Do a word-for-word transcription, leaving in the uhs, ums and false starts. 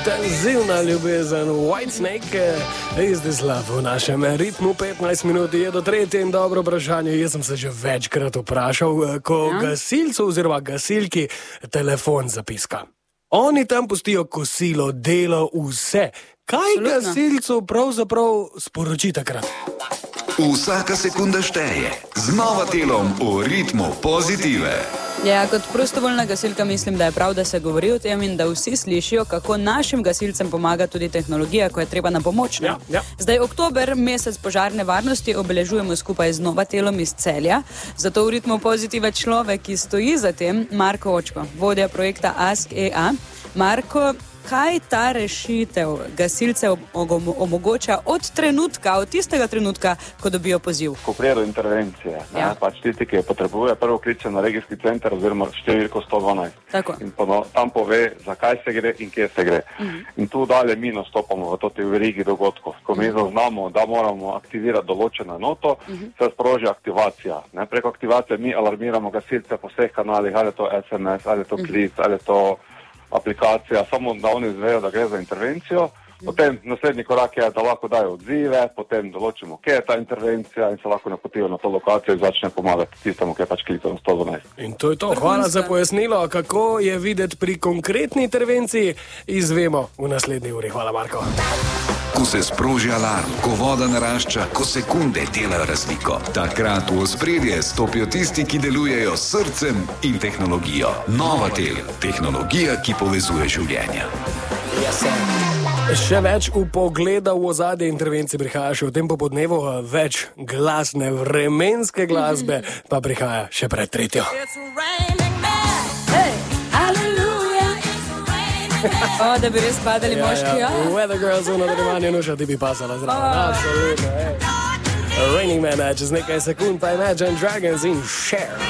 Intenzivna ljubezen, Whitesnake, Is This Love v našem ritmu. petnajst minut je do tretje in dobro vprašanje. Jaz sem se že večkrat vprašal, ko ja. gasilcu oziroma gasilki telefon zapiska. Oni tam pustijo kosilo, delo, vse. Kaj Absolutno. gasilcu pravzaprav sporoči takrat? Vsaka sekunda šteje. Z Novatelom v ritmu pozitive. Ja, kot prostovoljna gasilka mislim, da je prav, da se govori o tem in da vsi slišijo, kako našim gasilcem pomaga tudi tehnologija, ko je treba na pomoč. Ja, ja. Zdaj, oktober, mesec požarne varnosti, obeležujemo skupaj z Novatelom iz Celja. Zato v ritmu pozitive človek, ki stoji za tem, Marko Očko, vodja projekta Ask E A. Marko, kaj ta rešitev gasilcev omogoča od trenutka, od tistega trenutka, ko dobijo poziv? Ko prije do intervencije, ja. ne, pač tisti, ki jo potrebuje, prvo kliče na regijski center oziroma številko sto dvanajst. Tako. In pono, tam pove, zakaj se gre in kje se gre. Uh-huh. In tu dalje mi nastopamo v toti verigi dogodkov. Ko mi zaznamo, da moramo aktivirati določeno enoto, uh-huh. se sproži aktivacija. Ne, preko aktivacije mi alarmiramo gasilce po vseh kanalih, ali je to es em es, ali je to klic, uh-huh. ali je to aplikacija, samo da oni izvejo, da gre za intervencijo. Potem naslednji korak je, da lahko dajo odzive, potem določimo, kje je ta intervencija in se lahko napotijo na to lokacijo in začne pomagati tistemu, ki je pač klical na sto dvanajst. In to je to. Hvala za pojasnilo, kako je videti pri konkretni intervenciji, izvemo v naslednji uri. Hvala, Marko. Ko se sproži alarm, ko voda narašča, ko sekunde delajo razliko, takrat v ospredje stopijo tisti, ki delujejo s srcem in tehnologijo. Novatel, tehnologija, ki povezuje življenja. Yes, še več upogleda v ozadje intervencije prihaja še v tem popodnevu, več glasne vremenske glasbe pa prihaja še pred tretjo. O, da bi res padali ja, moški, ja. ja. Weather Girls v nadaljevanju, Nuša, ti bi pasala zraven. Oh. Absolutno, ej. Raining Man, čez nekaj sekund pa Imagine Dragons in Share.